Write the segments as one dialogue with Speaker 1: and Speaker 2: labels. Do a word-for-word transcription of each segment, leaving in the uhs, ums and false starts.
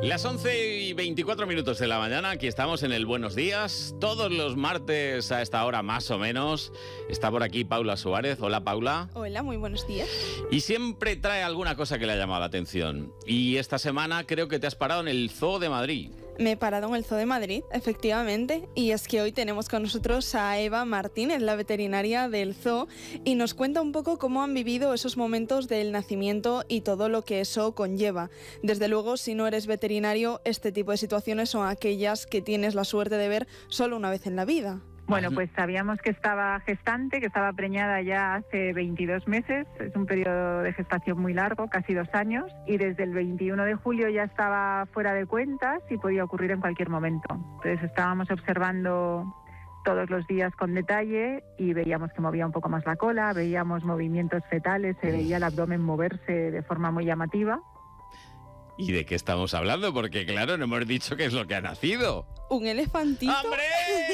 Speaker 1: Las once y veinticuatro minutos de la mañana, aquí estamos en el Buenos Días, todos los martes a esta hora más o menos. Está por aquí Paula Suárez. Hola, Paula.
Speaker 2: Hola, muy buenos días.
Speaker 1: Y siempre trae alguna cosa que le ha llamado la atención. Y esta semana creo que te has parado en el Zoo de Madrid.
Speaker 2: Me he parado en el Zoo de Madrid, efectivamente, y es que hoy tenemos con nosotros a Eva Martínez, la veterinaria del zoo, y nos cuenta un poco cómo han vivido esos momentos del nacimiento y todo lo que eso conlleva. Desde luego, si no eres veterinario, este tipo de situaciones son aquellas que tienes la suerte de ver solo una vez en la vida.
Speaker 3: Bueno, pues sabíamos que estaba gestante, que estaba preñada ya hace veintidós meses, es un periodo de gestación muy largo, casi dos años, y desde el veintiuno de julio ya estaba fuera de cuentas y podía ocurrir en cualquier momento. Entonces estábamos observando todos los días con detalle y veíamos que movía un poco más la cola, veíamos movimientos fetales, se veía el abdomen moverse de forma muy llamativa.
Speaker 1: ¿Y de qué estamos hablando? Porque claro, no hemos dicho qué es lo que ha nacido.
Speaker 2: ¿Un elefantito?
Speaker 1: ¡Hombre!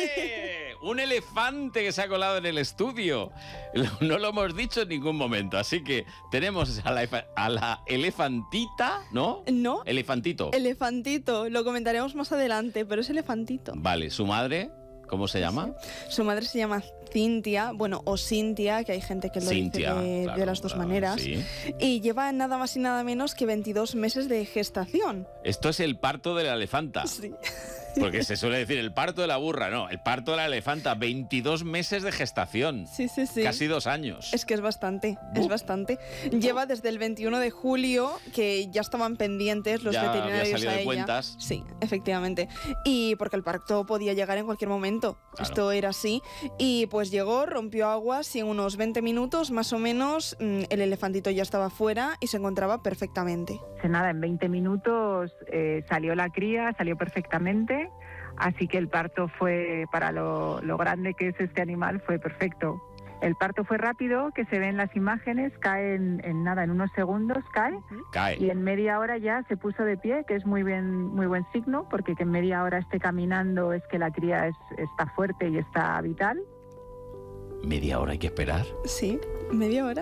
Speaker 1: Un elefante que se ha colado en el estudio. No lo hemos dicho en ningún momento. Así que tenemos a la, a la elefantita, ¿no?
Speaker 2: No.
Speaker 1: Elefantito.
Speaker 2: Elefantito. Lo comentaremos más adelante, pero es elefantito.
Speaker 1: Vale, ¿su madre cómo se llama?
Speaker 2: Sí. Su madre se llama Cintia, bueno, o Cintia, que hay gente que lo
Speaker 1: Cintia,
Speaker 2: dice de,
Speaker 1: claro,
Speaker 2: de las dos
Speaker 1: claro,
Speaker 2: maneras.
Speaker 1: Sí.
Speaker 2: Y lleva nada más y nada menos que veintidós meses de gestación.
Speaker 1: Esto es el parto de la elefanta.
Speaker 2: Sí.
Speaker 1: Porque se suele decir el parto de la burra, no, el parto de la elefanta, veintidós meses de gestación.
Speaker 2: Sí, sí, sí.
Speaker 1: Casi dos años.
Speaker 2: Es que es bastante, es
Speaker 1: uh.
Speaker 2: bastante. Lleva desde el veintiuno de julio, que ya estaban pendientes los
Speaker 1: ya
Speaker 2: veterinarios
Speaker 1: había salido
Speaker 2: a
Speaker 1: de
Speaker 2: ella.
Speaker 1: Cuentas.
Speaker 2: Sí, efectivamente. Y porque el parto podía llegar en cualquier momento.
Speaker 1: Claro.
Speaker 2: Esto era así. Y pues llegó, rompió aguas y en unos veinte minutos, más o menos, el elefantito ya estaba fuera y se encontraba perfectamente.
Speaker 3: Nada, en veinte minutos eh, salió la cría, salió perfectamente. Así que el parto fue, para lo, lo grande que es este animal, fue perfecto. El parto fue rápido, que se ven las imágenes, cae en, en nada, en unos segundos cae.
Speaker 1: Cae.
Speaker 3: Y en media hora ya se puso de pie, que es muy bien, muy buen signo, porque que en media hora esté caminando es que la cría es, está fuerte y está vital.
Speaker 1: ¿Media hora hay que esperar?
Speaker 2: Sí, media hora.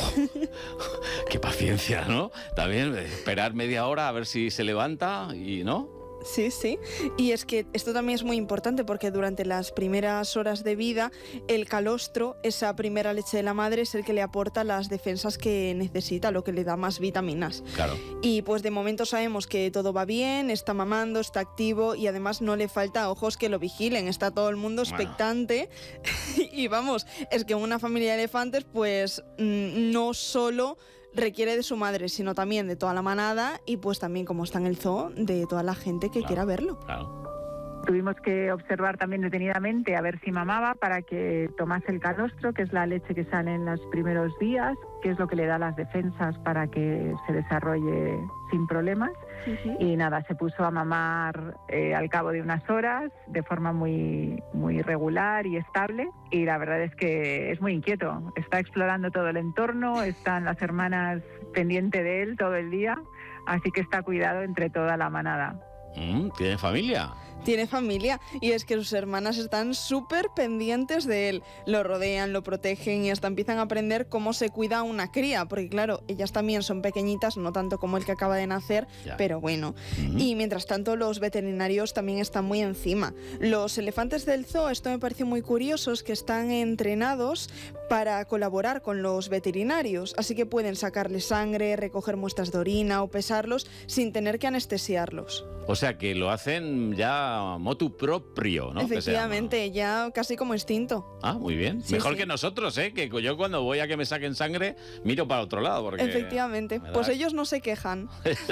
Speaker 1: Qué paciencia, ¿no? También esperar media hora a ver si se levanta y ¿no?
Speaker 2: Sí, sí. Y es que esto también es muy importante porque durante las primeras horas de vida, el calostro, esa primera leche de la madre, es el que le aporta las defensas que necesita, lo que le da más vitaminas.
Speaker 1: Claro.
Speaker 2: Y pues de momento sabemos que todo va bien, está mamando, está activo y además no le falta ojos que lo vigilen, está todo el mundo expectante. Bueno. Y vamos, es que una familia de elefantes pues no solo requiere de su madre, sino también de toda la manada y pues también, como está en el zoo, de toda la gente que
Speaker 1: claro,
Speaker 2: quiera verlo.
Speaker 1: Claro.
Speaker 3: Tuvimos que observar también detenidamente a ver si mamaba para que tomase el calostro, que es la leche que sale en los primeros días, que es lo que le da las defensas para que se desarrolle sin problemas. Uh-huh. Y nada, se puso a mamar eh, al cabo de unas horas de forma muy, muy regular y estable. Y la verdad es que es muy inquieto. Está explorando todo el entorno, están las hermanas pendientes de él todo el día, así que está cuidado entre toda la manada.
Speaker 1: Mm, ¿Tiene familia?
Speaker 2: Tiene familia y es que sus hermanas están súper pendientes de él. Lo rodean, lo protegen y hasta empiezan a aprender cómo se cuida una cría, porque claro, ellas también son pequeñitas, no tanto como el que acaba de nacer, ya. Pero bueno. Uh-huh. Y mientras tanto los veterinarios también están muy encima. Los elefantes del zoo, esto me parece muy curioso, es que están entrenados para colaborar con los veterinarios, así que pueden sacarles sangre, recoger muestras de orina o pesarlos sin tener que anestesiarlos.
Speaker 1: O sea que lo hacen ya motu proprio, ¿no?
Speaker 2: Efectivamente, ya casi como instinto.
Speaker 1: Ah, muy bien.
Speaker 2: Sí,
Speaker 1: Mejor
Speaker 2: sí.
Speaker 1: que nosotros, ¿eh? Que yo cuando voy a que me saquen sangre, miro para otro lado. Porque
Speaker 2: efectivamente. Pues ellos no se quejan.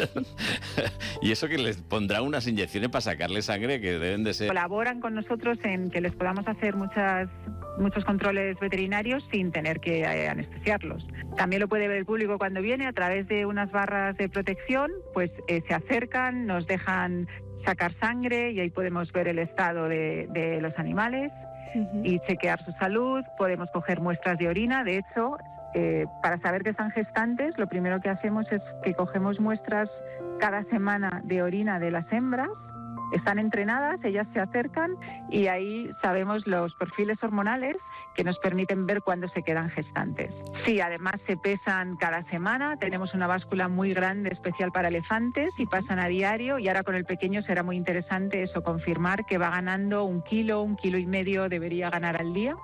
Speaker 1: Y eso que les pondrá unas inyecciones para sacarle sangre que deben de ser...
Speaker 3: Colaboran con nosotros en que les podamos hacer muchas... muchos controles veterinarios sin tener que eh, anestesiarlos. También lo puede ver el público cuando viene a través de unas barras de protección, pues eh, se acercan, nos dejan sacar sangre y ahí podemos ver el estado de, de los animales uh-huh. y chequear su salud, podemos coger muestras de orina. De hecho, eh, para saber que están gestantes, lo primero que hacemos es que cogemos muestras cada semana de orina de las hembras. Están entrenadas, ellas se acercan y ahí sabemos los perfiles hormonales que nos permiten ver cuándo se quedan gestantes. Sí, además se pesan cada semana, tenemos una báscula muy grande especial para elefantes y pasan a diario, y ahora con el pequeño será muy interesante eso, confirmar que va ganando un kilo, un kilo y medio debería ganar al día.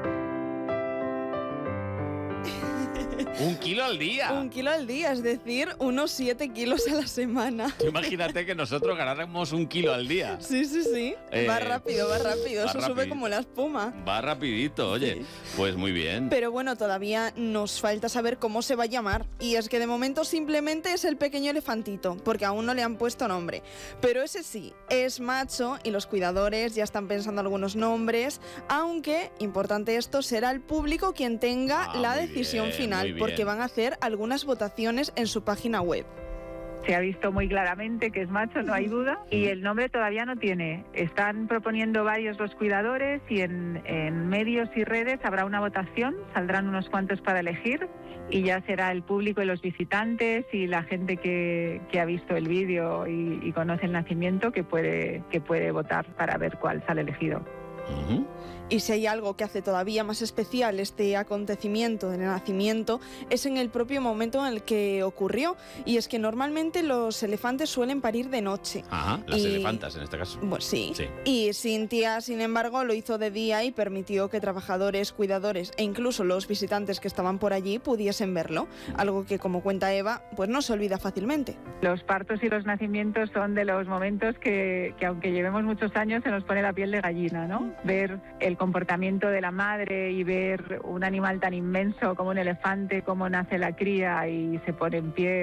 Speaker 1: ¿Un kilo al día?
Speaker 2: Un kilo al día, es decir, unos siete kilos a la semana.
Speaker 1: Imagínate que nosotros ganáramos un kilo al día.
Speaker 2: Sí, sí, sí.
Speaker 1: Eh,
Speaker 2: va rápido, va rápido.
Speaker 1: va
Speaker 2: Eso sube
Speaker 1: rapidito.
Speaker 2: como la espuma.
Speaker 1: Va rapidito, oye.
Speaker 2: Sí.
Speaker 1: Pues muy bien.
Speaker 2: Pero bueno, todavía nos falta saber cómo se va a llamar. Y es que de momento simplemente es el pequeño elefantito, porque aún no le han puesto nombre. Pero ese sí, es macho y los cuidadores ya están pensando algunos nombres, aunque, importante esto, será el público quien tenga
Speaker 1: Ah,
Speaker 2: la
Speaker 1: muy
Speaker 2: decisión
Speaker 1: bien,
Speaker 2: final,
Speaker 1: muy bien.
Speaker 2: porque van a hacer algunas votaciones en su página web.
Speaker 3: Se ha visto muy claramente que es macho, no hay duda, y el nombre todavía no tiene. Están proponiendo varios los cuidadores y en, en medios y redes habrá una votación, saldrán unos cuantos para elegir y ya será el público y los visitantes y la gente que, que ha visto el vídeo y, y conoce el nacimiento que puede, que puede votar para ver cuál sale elegido.
Speaker 1: Ujú.
Speaker 2: Y si hay algo que hace todavía más especial este acontecimiento del nacimiento, es en el propio momento en el que ocurrió. Y es que normalmente los elefantes suelen parir de noche.
Speaker 1: Ajá, las
Speaker 2: Y-
Speaker 1: elefantas en este caso.
Speaker 2: Pues sí.
Speaker 1: Sí.
Speaker 2: Y Cintia, sin embargo, lo hizo de día y permitió que trabajadores, cuidadores e incluso los visitantes que estaban por allí pudiesen verlo. Algo que, como cuenta Eva, pues no se olvida fácilmente.
Speaker 3: Los partos y los nacimientos son de los momentos que, que aunque llevemos muchos años, se nos pone la piel de gallina, ¿no? Ver el comportamiento de la madre y ver un animal tan inmenso como un elefante, cómo nace la cría y se pone en pie